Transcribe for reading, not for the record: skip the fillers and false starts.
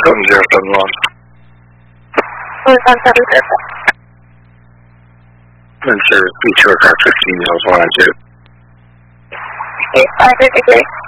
something different one. And so, feature of 15 years, 1 and 2. Okay, 5 degree.